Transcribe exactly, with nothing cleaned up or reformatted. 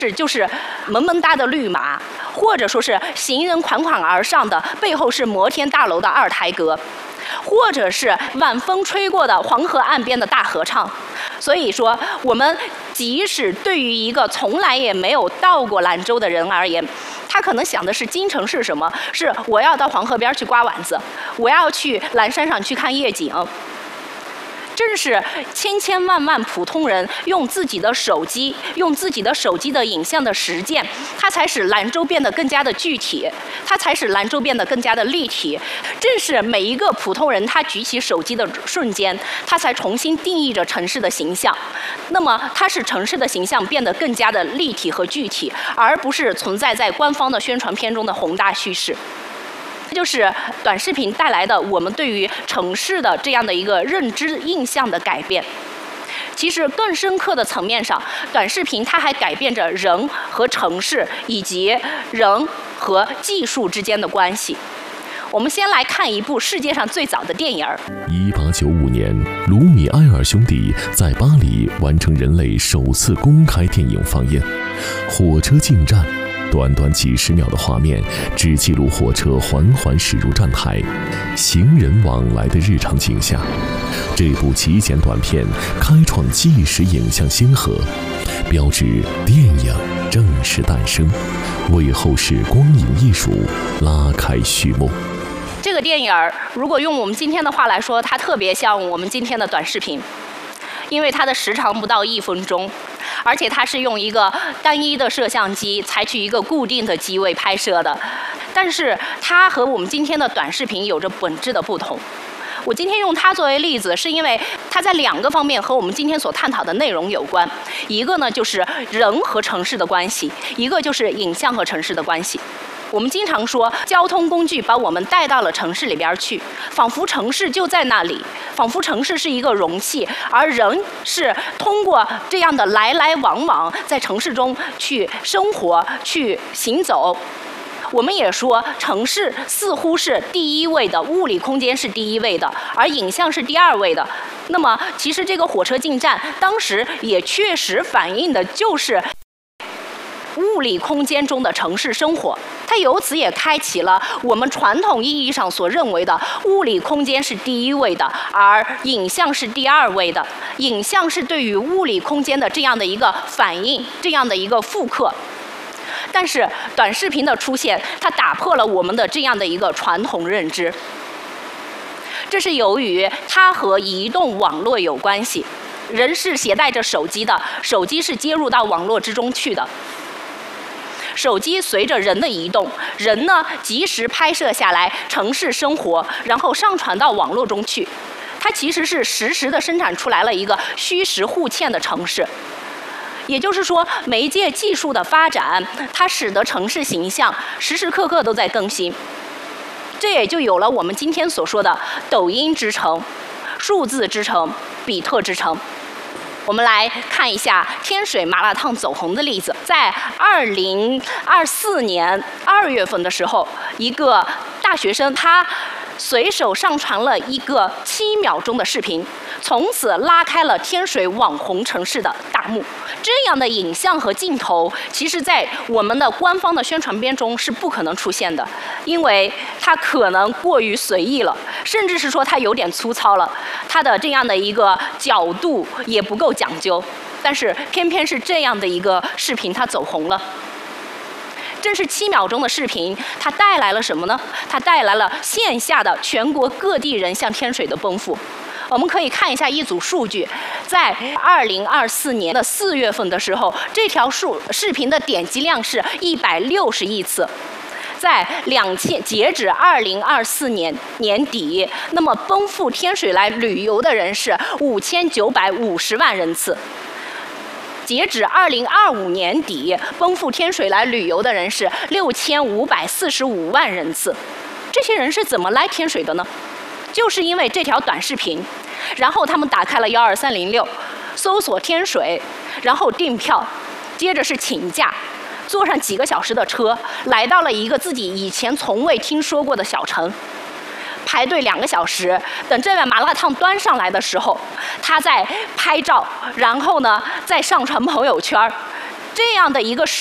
是就是萌萌哒的绿马，或者说是行人款款而上的背后是摩天大楼的二台阁，或者是晚风吹过的黄河岸边的大合唱。所以说，我们即使对于一个从来也没有到过兰州的人而言，他可能想的是京城是什么？是我要到黄河边去刮碗子，我要去蓝山上去看夜景。正是千千万万普通人用自己的手机，用自己的手机的影像的实践，它才使兰州变得更加的具体，它才使兰州变得更加的立体。正是每一个普通人他举起手机的瞬间，他才重新定义着城市的形象。那么，它使城市的形象变得更加的立体和具体，而不是存在在官方的宣传片中的宏大叙事。这就是短视频带来的我们对于城市的这样的一个认知印象的改变。其实更深刻的层面上，短视频它还改变着人和城市以及人和技术之间的关系。我们先来看一部世界上最早的电影。 一八九五年，卢米埃尔兄弟在巴黎完成人类首次公开电影放映，火车进站。短短几十秒的画面，只记录火车缓缓驶入站台，行人往来的日常景象。这部极简短片开创纪实影像先河，标志电影正式诞生，为后世光影艺术拉开序幕。 这个电影如果用我们今天的话来说，它特别像我们今天的短视频，因为它的时长不到一分钟。而且它是用一个单一的摄像机，采取一个固定的机位拍摄的，但是它和我们今天的短视频有着本质的不同。我今天用它作为例子，是因为它在两个方面和我们今天所探讨的内容有关。一个呢就是人和城市的关系，一个就是影像和城市的关系。我们经常说，交通工具把我们带到了城市里边去，仿佛城市就在那里，仿佛城市是一个容器，而人是通过这样的来来往往，在城市中去生活、去行走。我们也说，城市似乎是第一位的，物理空间是第一位的，而影像是第二位的。那么，其实这个火车进站，当时也确实反映的就是物理空间中的城市生活，它由此也开启了我们传统意义上所认为的物理空间是第一位的，而影像是第二位的。影像是对于物理空间的这样的一个反应，这样的一个复刻。但是短视频的出现，它打破了我们的这样的一个传统认知。这是由于它和移动网络有关系，人是携带着手机的，手机是接入到网络之中去的。手机随着人的移动，人呢及时拍摄下来城市生活，然后上传到网络中去。它其实是实时的生产出来了一个虚实互嵌的城市。也就是说，媒介技术的发展，它使得城市形象时时刻刻都在更新。这也就有了我们今天所说的抖音之城、数字之城、比特之城。我们来看一下天水麻辣烫走红的例子。在二零二四年二月份的时候，一个大学生他随手上传了一个七秒钟的视频，从此拉开了天水网红城市的大幕。这样的影像和镜头，其实在我们的官方的宣传片中是不可能出现的，因为它可能过于随意了，甚至是说它有点粗糙了，它的这样的一个角度也不够讲究。但是偏偏是这样的一个视频，它走红了。正是七秒钟的视频，它带来了什么呢？它带来了线下的全国各地人向天水的奔赴。我们可以看一下一组数据，在二零二四年的四月份的时候，这条数视频的点击量是一百六十亿次。在两千截止二零二四年年底，那么奔赴天水来旅游的人是五千九百五十万人次。截止二零二五年底，奔赴天水来旅游的人是六千五百四十五万人次。这些人是怎么来天水的呢？就是因为这条短视频，然后他们打开了幺二三零六，搜索天水，然后订票，接着是请假，坐上几个小时的车，来到了一个自己以前从未听说过的小城。排队两个小时，等这碗麻辣烫端上来的时候，他在拍照，然后呢再上传朋友圈。 这样的一个